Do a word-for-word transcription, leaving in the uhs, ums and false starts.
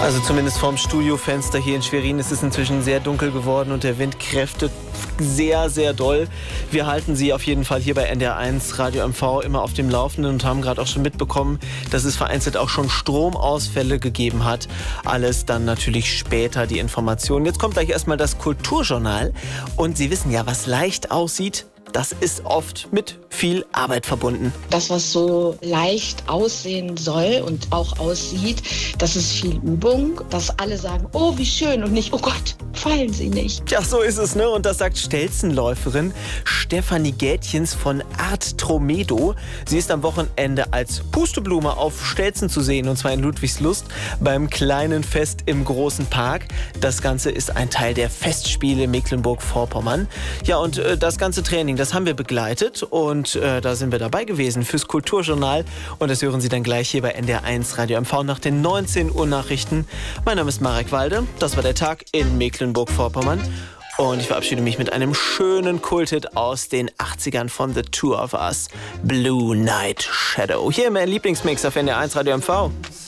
Also zumindest vorm Studiofenster hier in Schwerin ist es inzwischen sehr dunkel geworden und der Wind kräftet sehr, sehr doll. Wir halten Sie auf jeden Fall hier bei N D R eins Radio M V immer auf dem Laufenden und haben gerade auch schon mitbekommen, dass es vereinzelt auch schon Stromausfälle gegeben hat. Alles dann natürlich später die Informationen. Jetzt kommt gleich erstmal das Kulturjournal und Sie wissen ja, was leicht aussieht, das ist oft mit viel Arbeit verbunden. Das, was so leicht aussehen soll und auch aussieht, das ist viel Übung, dass alle sagen, oh, wie schön und nicht, oh Gott, fallen Sie nicht. Ja, so ist es, ne? Und das sagt Stelzenläuferin Stefanie Gätjens von Art Tromedo. Sie ist am Wochenende als Pusteblume auf Stelzen zu sehen, und zwar in Ludwigslust beim kleinen Fest im Großen Park. Das Ganze ist ein Teil der Festspiele Mecklenburg-Vorpommern. Ja, und äh, das ganze Training, das haben wir begleitet und äh, da sind wir dabei gewesen fürs Kulturjournal. Und das hören Sie dann gleich hier bei N D R eins Radio M V nach den neunzehn Uhr Nachrichten. Mein Name ist Marek Walde. Das war der Tag in Mecklenburg-Vorpommern. Und ich verabschiede mich mit einem schönen Kulthit aus den achtzigern von The Two of Us. Blue Night Shadow. Hier mein Lieblingsmix auf N D R eins Radio M V.